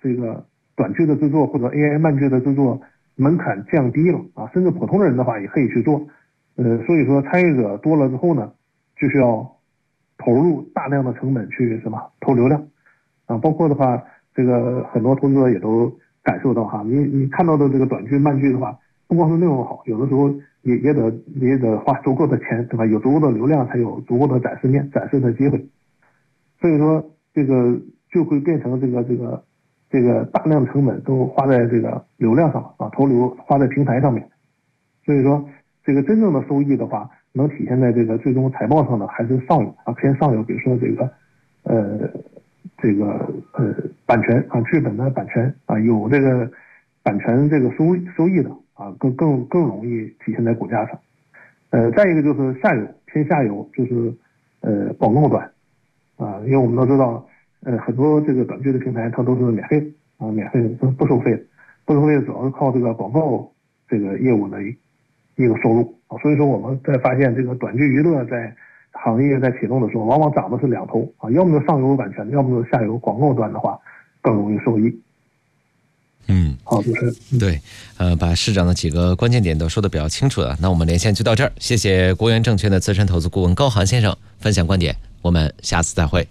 这个短剧的制作或者 AI 漫剧的制作门槛降低了啊，甚至普通的人的话也可以去做。所以说参与者多了之后呢，就需要投入大量的成本去投流量啊，包括的话，这个很多投资者也都感受到哈，你看到的这个短剧漫剧的话，不光是内容好，有的时候也得花足够的钱，对吧？有足够的流量才有足够的展示的机会。所以说这个就会变成这个大量成本都花在这个流量上啊，投流花在平台上面。所以说这个真正的收益的话，能体现在这个最终财报上的还是上游啊，偏上游，比如说版权啊，剧本的版权啊，有这个版权这个收益的啊，更容易体现在股价上。再一个就是偏下游，就是广告端啊，因为我们都知道，很多这个短剧的平台它都是免费不收费的，主要是靠这个广告这个业务的一个收入啊，所以说我们在发现这个短剧娱乐在行业在启动的时候，往往涨的是两头啊，要么就上游版权，要么就下游广告端的话更容易受益。好，主持人。 对，把市长的几个关键点都说得比较清楚了。那我们连线就到这儿，谢谢国元证券的资深投资顾问高航先生分享观点，我们下次再会。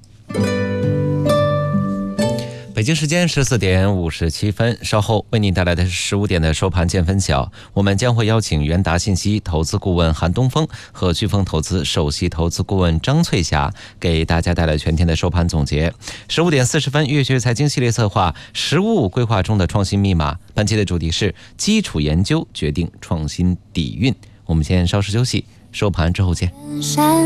北京时间14点57分，稍后为您带来的是15点的收盘见分晓。我们将会邀请元达信息投资顾问韩东风和飓风投资首席投资顾问张翠霞给大家带来全天的收盘总结。15点40分，月学财经系列策划实务规划中的创新密码，本期的主题是基础研究决定创新底蕴。我们先稍事休息，收盘之后见。